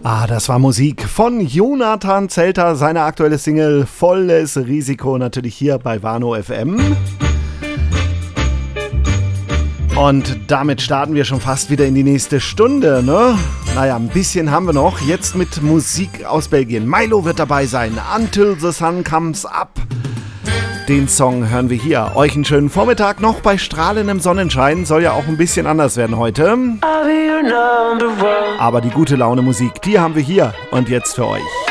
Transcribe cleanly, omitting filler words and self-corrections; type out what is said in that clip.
Das war Musik von Jonathan Zelter, seine aktuelle Single Volles Risiko, natürlich hier bei Warnow FM. Und damit starten wir schon fast wieder in die nächste Stunde, ne? Naja, ein bisschen haben wir noch. Jetzt mit Musik aus Belgien. Milo wird dabei sein. Until the Sun Comes Up. Den Song hören wir hier. Euch einen schönen Vormittag noch bei strahlendem Sonnenschein. Soll ja auch ein bisschen anders werden heute. Aber die gute Laune Musik, die haben wir hier und jetzt für euch.